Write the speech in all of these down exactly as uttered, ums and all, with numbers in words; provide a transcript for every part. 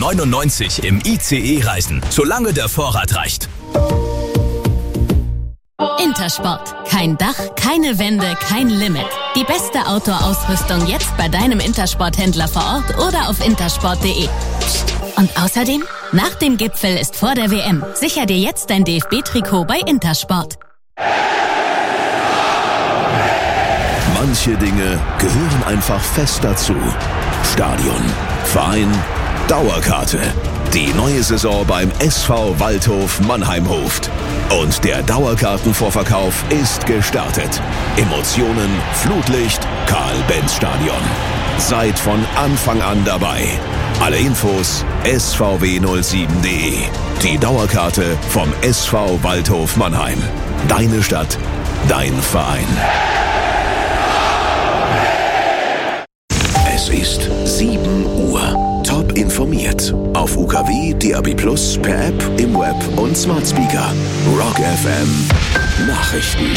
neunundneunzig im I C E reisen, solange der Vorrat reicht. Intersport. Kein Dach, keine Wände, kein Limit. Die beste Outdoor-Ausrüstung jetzt bei deinem Intersport-Händler vor Ort oder auf intersport punkt de. Und außerdem, nach dem Gipfel ist vor der W M. Sicher dir jetzt dein D F B-Trikot bei Intersport. Manche Dinge gehören einfach fest dazu. Stadion, Verein, Dauerkarte. Die neue Saison beim S V Waldhof Mannheimhof. Und der Dauerkartenvorverkauf ist gestartet. Emotionen, Flutlicht, Karl-Benz-Stadion. Seid von Anfang an dabei. Alle Infos S V W null sieben punkt de. Die Dauerkarte vom S V Waldhof Mannheim. Deine Stadt, dein Verein. Es ist sieben Uhr. Top informiert. Auf U K W, D A B plus, per App, im Web und Smart Speaker. Rock F M Nachrichten.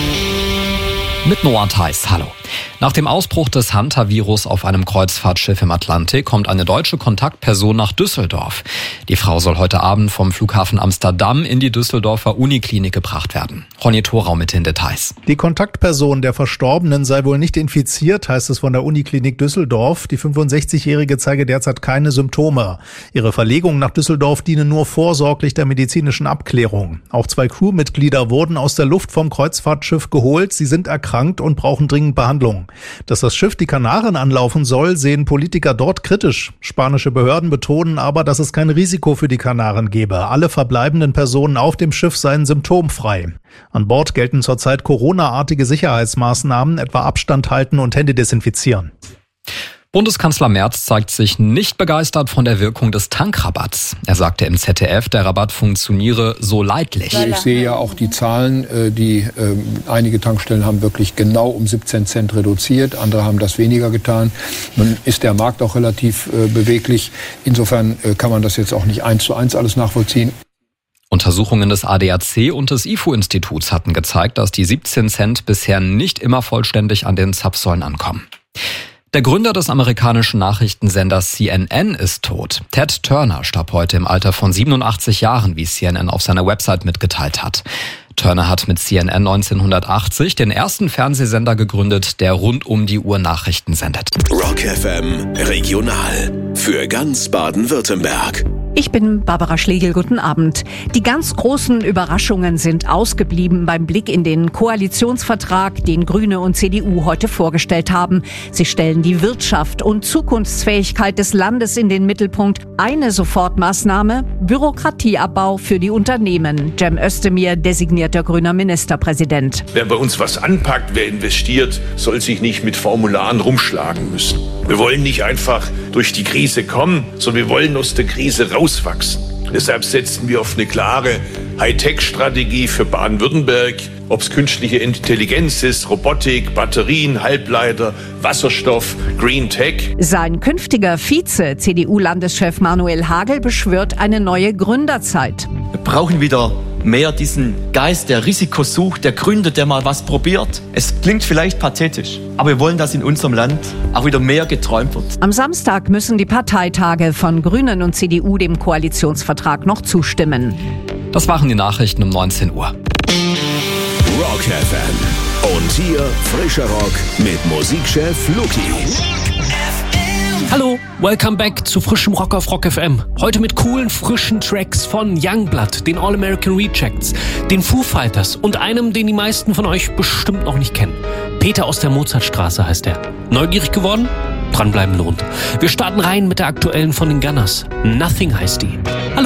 Mit Noah Theis, hallo. Nach dem Ausbruch des Hantavirus auf einem Kreuzfahrtschiff im Atlantik kommt eine deutsche Kontaktperson nach Düsseldorf. Die Frau soll heute Abend vom Flughafen Amsterdam in die Düsseldorfer Uniklinik gebracht werden. Ronny Thorau mit den Details. Die Kontaktperson der Verstorbenen sei wohl nicht infiziert, heißt es von der Uniklinik Düsseldorf. Die fünfundsechzigjährige zeige derzeit keine Symptome. Ihre Verlegung nach Düsseldorf diene nur vorsorglich der medizinischen Abklärung. Auch zwei Crewmitglieder wurden aus der Luft vom Kreuzfahrtschiff geholt. Sie sind erkrankt und brauchen dringend Behandlung. Dass das Schiff die Kanaren anlaufen soll, sehen Politiker dort kritisch. Spanische Behörden betonen aber, dass es kein Risiko für die Kanaren gebe. Alle verbleibenden Personen auf dem Schiff seien symptomfrei. An Bord gelten zurzeit Corona-artige Sicherheitsmaßnahmen, etwa Abstand halten und Hände desinfizieren. Bundeskanzler Merz zeigt sich nicht begeistert von der Wirkung des Tankrabatts. Er sagte im Z D F, der Rabatt funktioniere so leidlich. Ich sehe ja auch die Zahlen, die äh, einige Tankstellen haben wirklich genau um siebzehn Cent reduziert, andere haben das weniger getan. Nun ist der Markt auch relativ äh, beweglich. Insofern äh, kann man das jetzt auch nicht eins zu eins alles nachvollziehen. Untersuchungen des A D A C und des I F O-Instituts hatten gezeigt, dass die siebzehn Cent bisher nicht immer vollständig an den Zapfsäulen ankommen. Der Gründer des amerikanischen Nachrichtensenders C N N ist tot. Ted Turner starb heute im Alter von siebenundachtzig Jahren, wie C N N auf seiner Website mitgeteilt hat. Turner hat mit C N N neunzehnhundertachtzig den ersten Fernsehsender gegründet, der rund um die Uhr Nachrichten sendet. Rock F M Regional für ganz Baden-Württemberg. Ich bin Barbara Schlegel, guten Abend. Die ganz großen Überraschungen sind ausgeblieben beim Blick in den Koalitionsvertrag, den Grüne und C D U heute vorgestellt haben. Sie stellen die Wirtschaft und Zukunftsfähigkeit des Landes in den Mittelpunkt. Eine Sofortmaßnahme: Bürokratieabbau für die Unternehmen. Cem Özdemir, designierter grüner Ministerpräsident. Wer bei uns was anpackt, wer investiert, soll sich nicht mit Formularen rumschlagen müssen. Wir wollen nicht einfach durch die Krise kommen, sondern wir wollen aus der Krise rauswachsen. Deshalb setzen wir auf eine klare Hightech-Strategie für Baden-Württemberg. Ob es künstliche Intelligenz ist, Robotik, Batterien, Halbleiter, Wasserstoff, Green Tech. Sein künftiger Vize, C D U-Landeschef Manuel Hagel, beschwört eine neue Gründerzeit. Wir brauchen wieder mehr diesen Geist, der Risiko sucht, der gründet, der mal was probiert. Es klingt vielleicht pathetisch, aber wir wollen, dass in unserem Land auch wieder mehr geträumt wird. Am Samstag müssen die Parteitage von Grünen und C D U dem Koalitionsvertrag noch zustimmen. Das waren die Nachrichten um neunzehn Uhr. Rock F M. Und hier frischer Rock mit Musikchef Luki. Hallo, welcome back zu frischem Rock auf Rock F M. Heute mit coolen, frischen Tracks von Youngblood, den All-American Rejects, den Foo Fighters und einem, den die meisten von euch bestimmt noch nicht kennen. Peter aus der Mozartstraße heißt er. Neugierig geworden? Dranbleiben lohnt. Wir starten rein mit der aktuellen von den Gunners. Nothing heißt die. Hallo.